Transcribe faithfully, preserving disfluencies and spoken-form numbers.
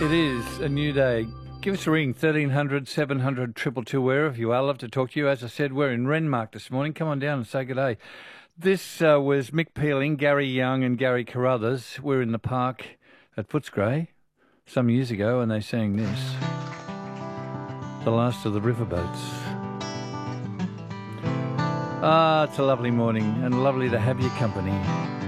It is a new day. Give us a ring, thirteen hundred, seven hundred, two two two, wherever you are. Love to talk to you. As I said, we're in Renmark this morning. Come on down and say good day. This uh, was Mick Peeling, Gary Young and Gary Carruthers. We're in the park at Footscray some years ago and they sang this, The Last of the Riverboats. Ah, it's a lovely morning and lovely to have your company.